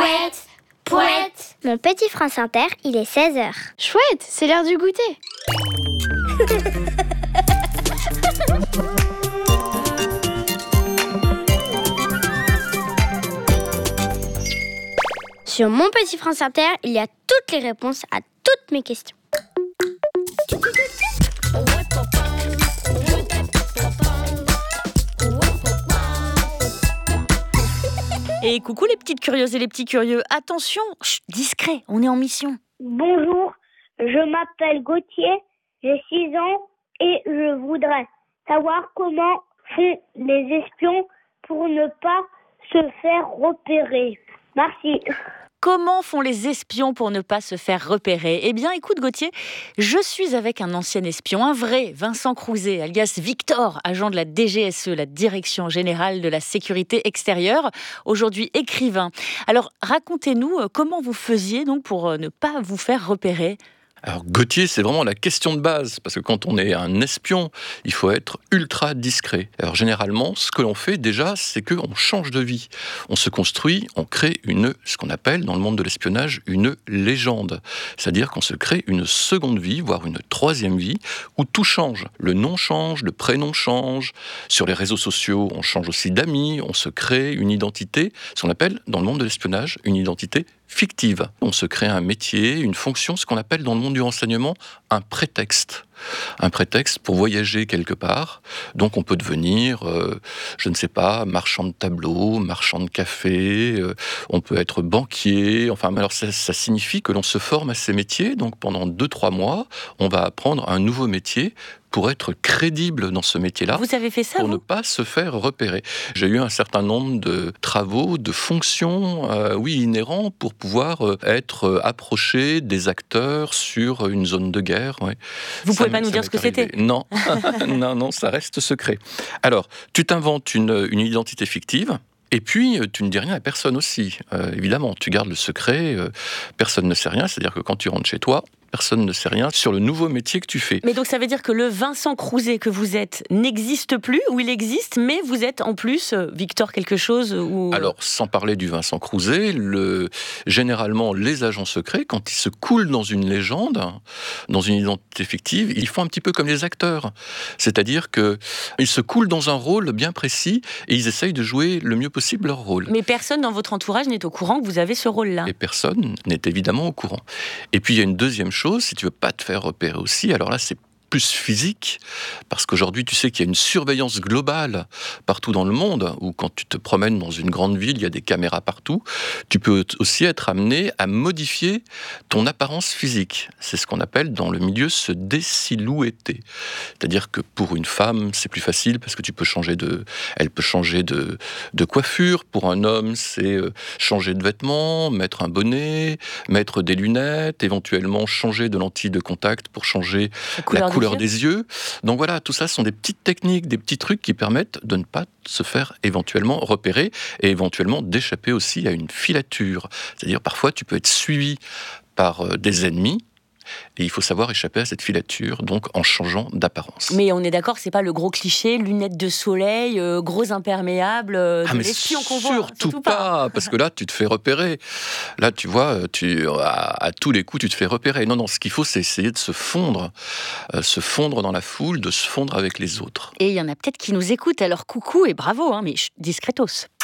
Pouette, pouette. Mon petit France Inter, il est 16h. Chouette, c'est l'heure du goûter. Sur mon petit France Inter, il y a toutes les réponses à toutes mes questions. Et coucou les petites curieuses et les petits curieux. Attention, discret, on est en mission. Bonjour, je m'appelle Gauthier, j'ai 6 ans et je voudrais savoir comment font les espions pour ne pas se faire repérer. Merci. Comment font les espions pour ne pas se faire repérer ? Eh bien, écoute Gauthier, je suis avec un ancien espion, un vrai, Vincent Crouzet, alias Victor, agent de la DGSE, la Direction Générale de la Sécurité Extérieure, aujourd'hui écrivain. Alors, racontez-nous comment vous faisiez donc pour ne pas vous faire repérer ? Alors Gauthier, c'est vraiment la question de base, parce que quand on est un espion, il faut être ultra discret. Alors généralement, ce que l'on fait déjà, c'est qu'on change de vie. On se construit, on crée ce qu'on appelle dans le monde de l'espionnage, une légende. C'est-à-dire qu'on se crée une seconde vie, voire une troisième vie, où tout change. Le nom change, le prénom change. Sur les réseaux sociaux, on change aussi d'amis, on se crée une identité, ce qu'on appelle dans le monde de l'espionnage, une identité fictive. On se crée un métier, une fonction, ce qu'on appelle dans le monde du renseignement un prétexte. Un prétexte pour voyager quelque part. Donc on peut devenir, je ne sais pas, marchand de tableaux, marchand de café, on peut être banquier. Enfin, alors ça signifie que l'on se forme à ces métiers. Donc pendant 2-3 mois, on va apprendre un nouveau métier pour être crédible dans ce métier-là. Vous avez fait ça, pour vous ? ne pas se faire repérer. J'ai eu un certain nombre de travaux, de fonctions, inhérents pour pouvoir être approché des acteurs sur une zone de guerre. Ouais. Vous pouvez pas nous dire ce que c'était ? Non, non, ça reste secret. Alors, tu t'inventes une identité fictive. Et puis, tu ne dis rien à personne aussi. Évidemment, tu gardes le secret, personne ne sait rien. C'est-à-dire que quand tu rentres chez toi, personne ne sait rien sur le nouveau métier que tu fais. Mais donc ça veut dire que le Vincent Crouzet que vous êtes n'existe plus, ou il existe, mais vous êtes en plus Victor quelque chose ou... Alors, sans parler du Vincent Crouzet, généralement, les agents secrets, quand ils se coulent dans une légende, dans une identité fictive, ils font un petit peu comme les acteurs. C'est-à-dire qu'ils se coulent dans un rôle bien précis et ils essayent de jouer le mieux possible leur rôle. Mais personne dans votre entourage n'est au courant que vous avez ce rôle-là. Et personne n'est évidemment au courant. Et puis, il y a une deuxième chose, si tu veux pas te faire repérer aussi, alors là, c'est plus physique, parce qu'aujourd'hui, tu sais qu'il y a une surveillance globale partout dans le monde, où quand tu te promènes dans une grande ville, il y a des caméras partout. Tu peux aussi être amené à modifier ton apparence physique. C'est ce qu'on appelle dans le milieu se désilhouetter. C'est-à-dire que pour une femme, c'est plus facile parce que elle peut changer de coiffure. Pour un homme, c'est changer de vêtements, mettre un bonnet, mettre des lunettes, éventuellement changer de lentilles de contact pour changer la couleur des yeux. Donc voilà, tout ça sont des petites techniques, des petits trucs qui permettent de ne pas se faire éventuellement repérer et éventuellement d'échapper aussi à une filature. C'est-à-dire parfois tu peux être suivi par des ennemis et il faut savoir échapper à cette filature, donc en changeant d'apparence. Mais on est d'accord, c'est pas le gros cliché, lunettes de soleil, gros imperméable, de l'espion qu'on voit. Surtout pas, parce que là, tu te fais repérer. Là, tu vois, à tous les coups, tu te fais repérer. Non, ce qu'il faut, c'est essayer de se fondre dans la foule, de se fondre avec les autres. Et il y en a peut-être qui nous écoutent, alors coucou et bravo, mais discretos.